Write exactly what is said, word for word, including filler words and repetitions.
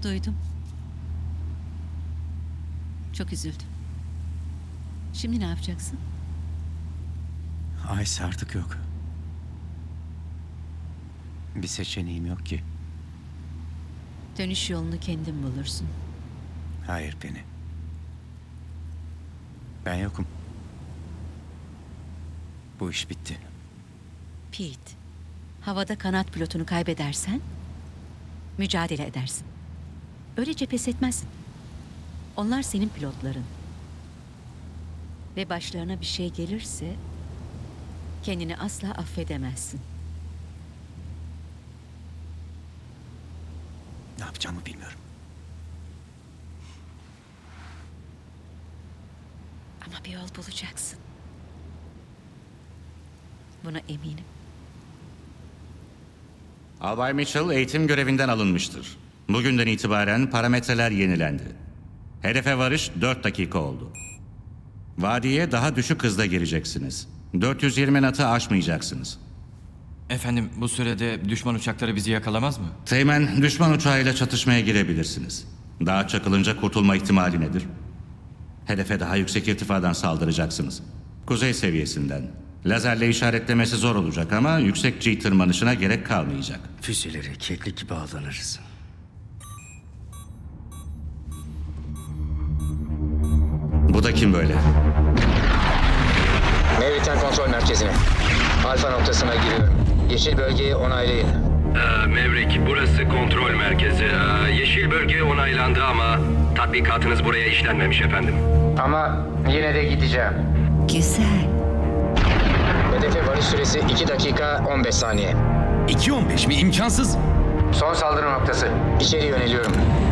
Duydum. Çok üzüldüm. Şimdi ne yapacaksın? Ayşe artık yok. Bir seçeneğim yok ki. Dönüş yolunu kendin bulursun. Hayır Penny. Ben yokum. Bu iş bitti. Pete, havada kanat pilotunu kaybedersen mücadele edersin. Öylece pes etmezsin. Onlar senin pilotların. Ve başlarına bir şey gelirse kendini asla affedemezsin. Ne yapacağımı bilmiyorum. Ama bir yol bulacaksın. Buna eminim. Albay Mitchell eğitim görevinden alınmıştır. Bugünden itibaren parametreler yenilendi. Hedefe varış dört dakika oldu. Vadiye daha düşük hızda gireceksiniz. dört yüz yirmi knot'ı aşmayacaksınız. Efendim, bu sürede düşman uçakları bizi yakalamaz mı? Teğmen, düşman uçağıyla çatışmaya girebilirsiniz. Dağa çakılınca kurtulma ihtimali nedir? Hedefe daha yüksek irtifadan saldıracaksınız. Kuzey seviyesinden. Lazerle işaretlemesi zor olacak ama yüksek G tırmanışına gerek kalmayacak. Füzeleri keklik bağlanırız. Bu da kim böyle? Mevlüt'ten kontrol merkezine. Alfa noktasına giriyorum. Yeşil bölgeyi onaylayın. Ee, Mevrik, burası kontrol merkezi. Ee, yeşil bölge onaylandı ama tatbikatınız buraya işlenmemiş efendim. Ama yine de gideceğim. Güzel. Hedefe varış süresi iki dakika on beş saniye. iki on beş mi? İmkansız. Son saldırı noktası. İçeri yöneliyorum.